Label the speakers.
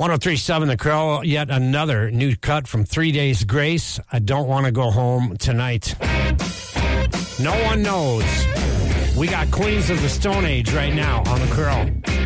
Speaker 1: 1037 The Crow, yet another new cut from 3 Days Grace. I don't want to go home tonight. No one knows. We got Queens of the Stone Age right now on The Crow.